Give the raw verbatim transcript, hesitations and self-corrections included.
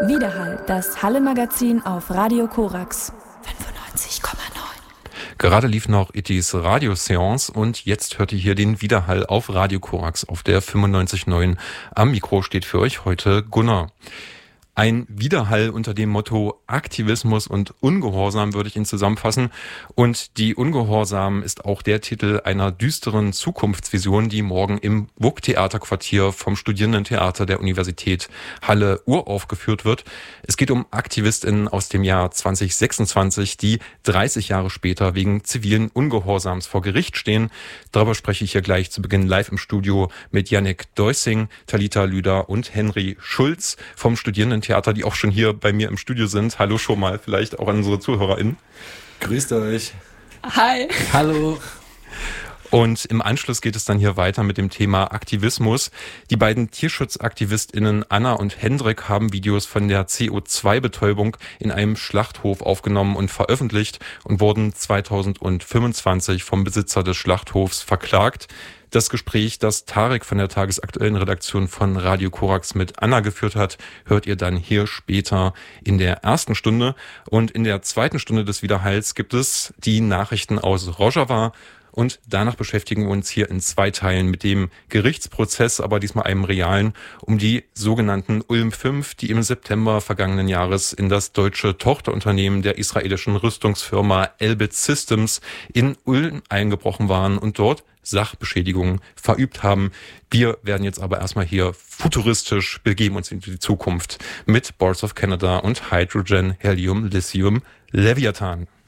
Widerhall, das Halle-Magazin auf Radio Korax fünfundneunzig Komma neun. Gerade lief noch Itis Radioseance und jetzt hört ihr hier den Widerhall auf Radio Korax auf der fünfundneunzig Komma neun. Am Mikro steht für euch heute Gunnar. Ein Widerhall unter dem Motto Aktivismus und Ungehorsam würde ich ihn zusammenfassen. Und die Ungehorsam ist auch der Titel einer düsteren Zukunftsvision, die morgen im W U K-Theaterquartier vom Studierendentheater der Universität Halle uraufgeführt wird. Es geht um AktivistInnen aus dem Jahr zwanzig sechsundzwanzig, die dreißig Jahre später wegen zivilen Ungehorsams vor Gericht stehen. Darüber spreche ich hier gleich zu Beginn live im Studio mit Yannick Deusing, Talita Lüder und Henry Schulz vom Studierendentheater. Theater, die auch schon hier bei mir im Studio sind. Hallo schon mal, vielleicht auch an unsere ZuhörerInnen. Grüßt euch. Hi. Hallo. Und im Anschluss geht es dann hier weiter mit dem Thema Aktivismus. Die beiden TierschutzaktivistInnen Anna und Hendrik haben Videos von der C O zwei Betäubung in einem Schlachthof aufgenommen und veröffentlicht und wurden zweitausendfünfundzwanzig vom Besitzer des Schlachthofs verklagt. Das Gespräch, das Tarek von der tagesaktuellen Redaktion von Radio Korax mit Anna geführt hat, hört ihr dann hier später in der ersten Stunde. Und in der zweiten Stunde des Widerhalls gibt es die Nachrichten aus Rojava. Und danach beschäftigen wir uns hier in zwei Teilen mit dem Gerichtsprozess, aber diesmal einem realen, um die sogenannten Ulm fünf, die im September vergangenen Jahres in das deutsche Tochterunternehmen der israelischen Rüstungsfirma Elbit Systems in Ulm eingebrochen waren und dort Sachbeschädigungen verübt haben. Wir werden jetzt aber erstmal hier futuristisch begeben uns in die Zukunft mit Boards of Canada und Hydrogen, Helium, Lithium, Leviathan.